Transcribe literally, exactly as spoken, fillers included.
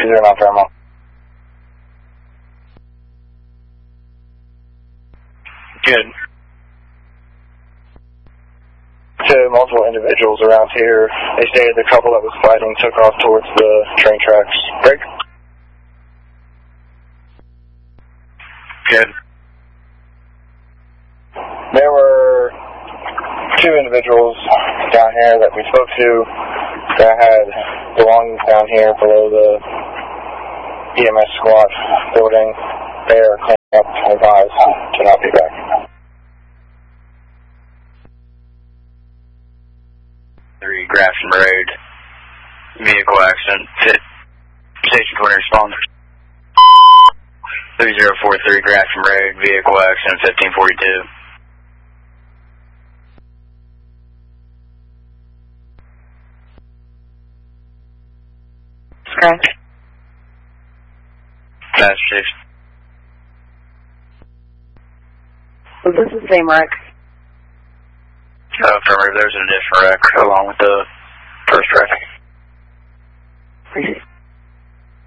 two zero nine Paramount. Good. So multiple individuals around here. They stated the couple that was fighting took off towards the train tracks. Greg? Good. There were two individuals down here that we spoke to that had belongings down here below the E M S squad building. They are cleaning up and advised to not be back. Three Grafton Road. Vehicle accident. Station twenty responders. three zero four three Grafton Road. Vehicle accident fifteen forty-two. Okay. Fast station. Was this the same wreck? Uh, from there's an additional wreck along with the first wreck.